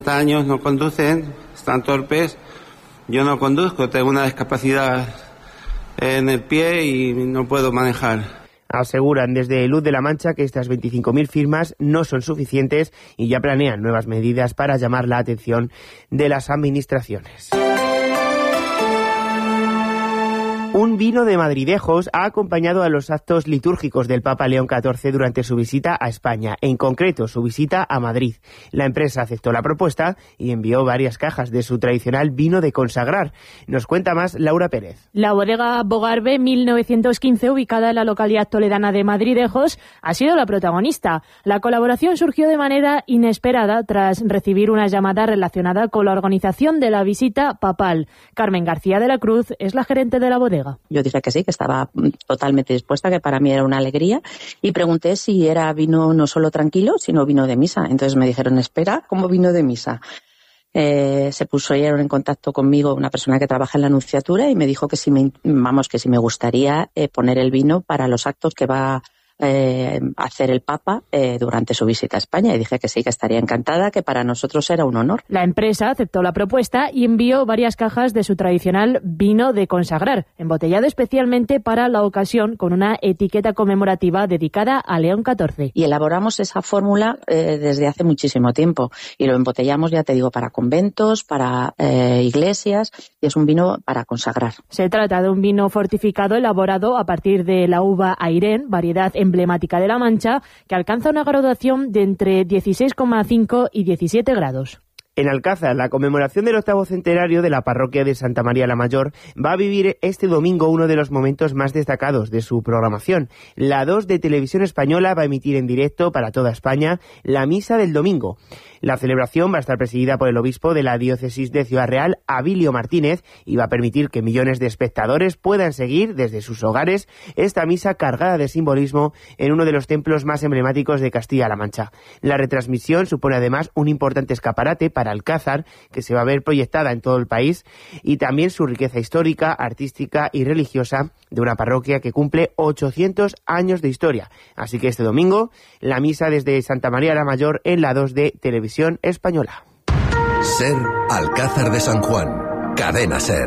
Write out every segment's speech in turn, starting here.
Años no conducen, están torpes. Yo no conduzco, tengo una discapacidad en el pie y no puedo manejar. Aseguran desde Luz de la Mancha que estas 25.000 firmas no son suficientes y ya planean nuevas medidas para llamar la atención de las administraciones. Un vino de Madridejos ha acompañado a los actos litúrgicos del Papa León XIV durante su visita a España, en concreto su visita a Madrid. La empresa aceptó la propuesta y envió varias cajas de su tradicional vino de consagrar. Nos cuenta más Laura Pérez. La bodega Bogarve 1915, ubicada en la localidad toledana de Madridejos, ha sido la protagonista. La colaboración surgió de manera inesperada tras recibir una llamada relacionada con la organización de la visita papal. Carmen García de la Cruz es la gerente de la bodega. Yo dije que sí, que estaba totalmente dispuesta, que para mí era una alegría, y pregunté si era vino no solo tranquilo, sino vino de misa. Entonces me dijeron, espera, ¿cómo vino de misa? Se pusieron en contacto conmigo una persona que trabaja en la Nunciatura y me dijo que si me gustaría poner el vino para los actos que va hacer el Papa durante su visita a España, y dije que sí, que estaría encantada, que para nosotros era un honor. La empresa aceptó la propuesta y envió varias cajas de su tradicional vino de consagrar, embotellado especialmente para la ocasión con una etiqueta conmemorativa dedicada a León XIV. Y elaboramos esa fórmula desde hace muchísimo tiempo y lo embotellamos, ya te digo, para conventos, para iglesias, y es un vino para consagrar. Se trata de un vino fortificado elaborado a partir de la uva Airén, variedad emblemática de La Mancha, que alcanza una graduación de entre 16,5 y 17 grados. En Alcázar, la conmemoración del 8º centenario de la parroquia de Santa María la Mayor va a vivir este domingo uno de los momentos más destacados de su programación. La 2 de Televisión Española va a emitir en directo para toda España la misa del domingo. La celebración va a estar presidida por el obispo de la diócesis de Ciudad Real, Abilio Martínez, y va a permitir que millones de espectadores puedan seguir desde sus hogares esta misa cargada de simbolismo en uno de los templos más emblemáticos de Castilla-La Mancha. La retransmisión supone además un importante escaparate para Alcázar, que se va a ver proyectada en todo el país, y también su riqueza histórica, artística y religiosa de una parroquia que cumple 800 años de historia. Así que este domingo, la misa desde Santa María la Mayor en la 2 de Televisión Española. SER Alcázar de San Juan, Cadena SER.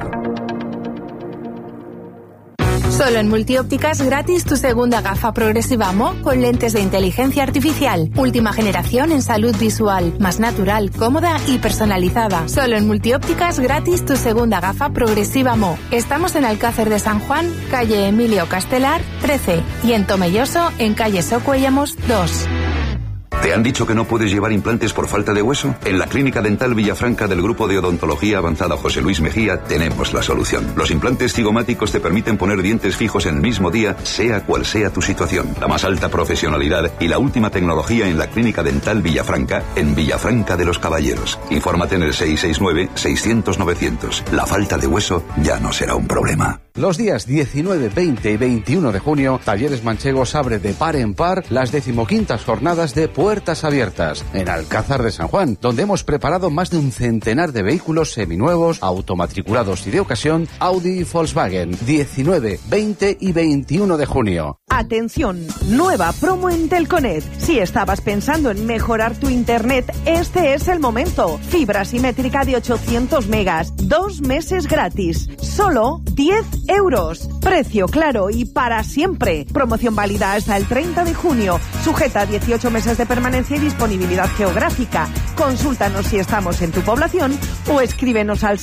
Solo en Multiópticas gratis tu segunda gafa progresiva Mo con lentes de inteligencia artificial. Última generación en salud visual, más natural, cómoda y personalizada. Solo en Multiópticas gratis tu segunda gafa progresiva Mo. Estamos en Alcázar de San Juan, calle Emilio Castelar, 13, y en Tomelloso, en calle Socuellamos, 2. ¿Te han dicho que no puedes llevar implantes por falta de hueso? En la Clínica Dental Villafranca del Grupo de Odontología Avanzada José Luis Mejía tenemos la solución. Los implantes cigomáticos te permiten poner dientes fijos en el mismo día, sea cual sea tu situación. La más alta profesionalidad y la última tecnología en la Clínica Dental Villafranca, en Villafranca de los Caballeros. Infórmate en el 669-600-900. La falta de hueso ya no será un problema. Los días 19, 20 y 21 de junio, Talleres Manchegos abre de par en par las 15ª jornadas de Puertas Abiertas en Alcázar de San Juan, donde hemos preparado más de un centenar de vehículos seminuevos, automatriculados y de ocasión, Audi y Volkswagen. 19, 20 y 21 de junio. Atención, nueva promo en Telconet. Si estabas pensando en mejorar tu internet, este es el momento. Fibra simétrica de 800 megas, 2 meses gratis, solo 10 euros. Precio claro y para siempre. Promoción válida hasta el 30 de junio. Sujeta a 18 meses de permanencia y disponibilidad geográfica. Consúltanos si estamos en tu población o escríbenos al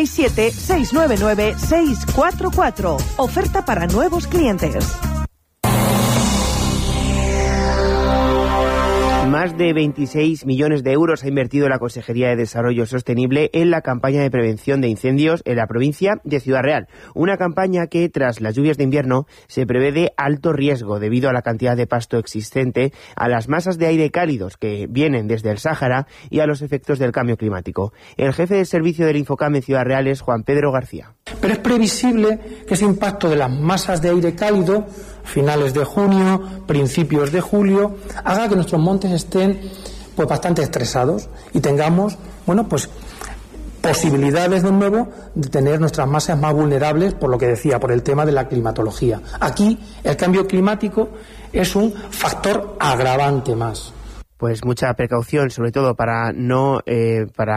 667-699-644. Oferta para nuevos clientes. Más de 26 millones de euros ha invertido la Consejería de Desarrollo Sostenible en la campaña de prevención de incendios en la provincia de Ciudad Real. Una campaña que, tras las lluvias de invierno, se prevé de alto riesgo debido a la cantidad de pasto existente, a las masas de aire cálidos que vienen desde el Sáhara y a los efectos del cambio climático. El jefe de servicio del Infocam en Ciudad Real es Juan Pedro García. Pero es previsible que ese impacto de las masas de aire cálido, finales de junio, principios de julio, haga que nuestros montes estén pues bastante estresados y tengamos, posibilidades de nuevo de tener nuestras masas más vulnerables, por lo que decía, por el tema de la climatología. Aquí el cambio climático es un factor agravante más. pues mucha precaución, sobre todo para